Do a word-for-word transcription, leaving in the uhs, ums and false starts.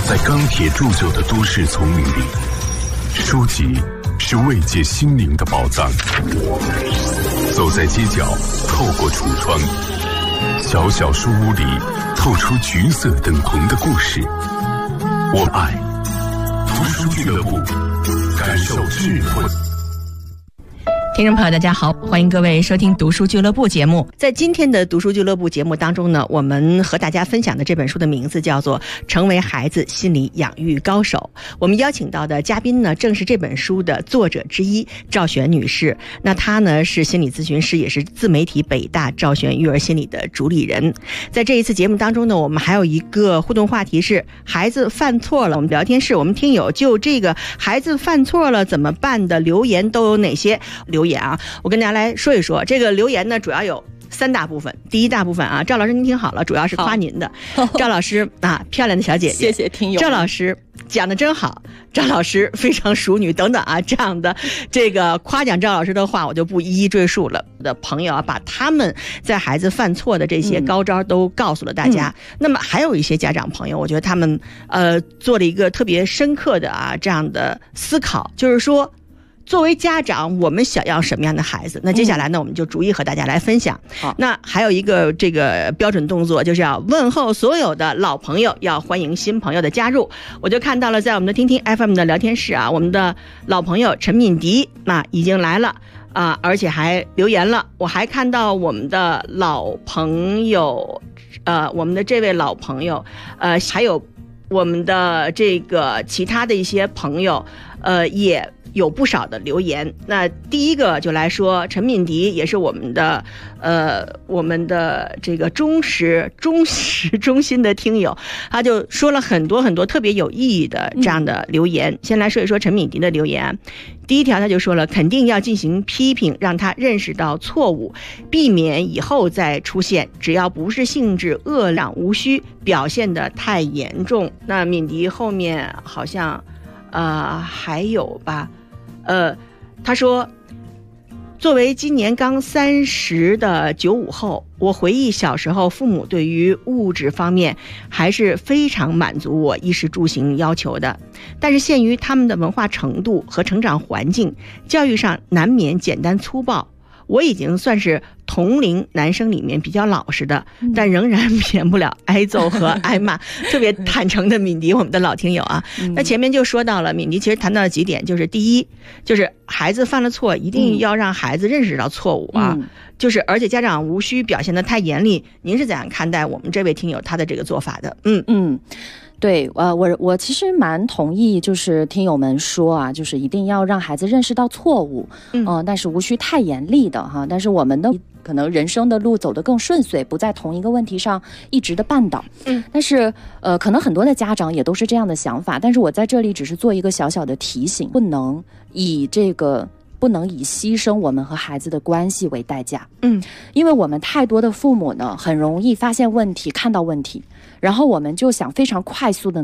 在钢铁铸就的都市丛林里，书籍是慰藉心灵的宝藏。走在街角，透过橱窗，小小书屋里透出橘色等红的故事。我爱读书俱乐部，感受智慧。 听众朋友大家好，欢迎各位收听读书俱乐部节目。在今天的读书俱乐部节目当中呢，我们和大家分享的这本书的名字叫做《成为孩子心理养育高手》。我们邀请到的嘉宾呢，正是这本书的作者之一赵璇女士。那她呢是心理咨询师，也是自媒体北大赵璇育儿心理的主理人。在这一次节目当中呢，我们还有一个互动话题是孩子犯错了，我们聊天室我们听友就这个孩子犯错了怎么办的留言都有哪些留言啊？我跟大家来说一说，这个留言呢主要有三大部分。第一大部分啊，赵老师您听好了，主要是夸您的。赵老师啊，漂亮的小姐姐， 谢谢听友。 赵老师讲的真好，赵老师非常淑女等等啊，这样的这个夸奖赵老师的话我就不一一赘述了。我的朋友啊，把他们在孩子犯错的这些高招都告诉了大家。嗯、那么还有一些家长朋友，我觉得他们呃做了一个特别深刻的啊这样的思考，就是说，作为家长，我们想要什么样的孩子？那接下来呢，我们就逐一和大家来分享。好、嗯，那还有一个这个标准动作，就是要问候所有的老朋友，要欢迎新朋友的加入。我就看到了，在我们的听听 F M 的聊天室啊，我们的老朋友陈敏迪啊已经来了啊，而且还留言了。我还看到我们的老朋友，呃，我们的这位老朋友，呃，还有我们的这个其他的一些朋友，呃，也有不少的留言。那第一个就来说，陈敏迪也是我们的呃我们的这个忠实忠实忠心的听友，他就说了很多很多特别有意义的这样的留言。嗯、先来说一说陈敏迪的留言。第一条他就说了，肯定要进行批评，让他认识到错误，避免以后再出现，只要不是性质恶两无需表现得太严重。那敏迪后面好像呃还有吧，呃，他说，作为今年刚三十的九五后，我回忆小时候，父母对于物质方面还是非常满足我衣食住行要求的，但是限于他们的文化程度和成长环境，教育上难免简单粗暴。我已经算是同龄男生里面比较老实的，但仍然免不了挨揍和挨骂。特别坦诚的敏迪，我们的老听友啊。那前面就说到了，敏迪其实谈到了几点，就是第一，就是孩子犯了错，一定要让孩子认识到错误啊。嗯、就是而且家长无需表现得太严厉。您是怎样看待我们这位听友他的这个做法的？嗯嗯。对，呃，我我其实蛮同意，就是听友们说啊，就是一定要让孩子认识到错误，嗯、呃，但是无需太严厉的哈。但是我们的可能人生的路走得更顺遂，不在同一个问题上一直的绊倒。嗯，但是呃，可能很多的家长也都是这样的想法，但是我在这里只是做一个小小的提醒，不能以这个。不能以牺牲我们和孩子的关系为代价。嗯，因为我们太多的父母呢，很容易发现问题，看到问题，然后我们就想非常快速的